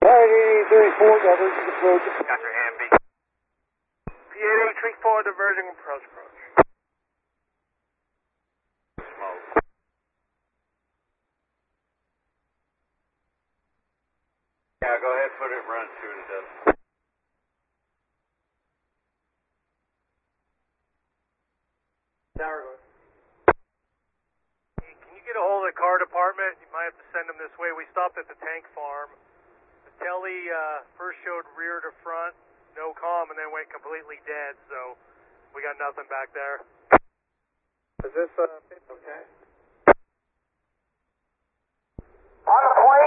883-4, diverging approach. Gotcha, AMB. P8834, diverging approach. Smoke. Yeah, go ahead, put it, run, shoot it up. Tower going. Hey, can you get a hold of the car department? You might have to send them this way. We stopped at the tank farm. The telly first showed rear to front, no comm, and then went completely dead, so we got nothing back there. Is this, okay? On the plane.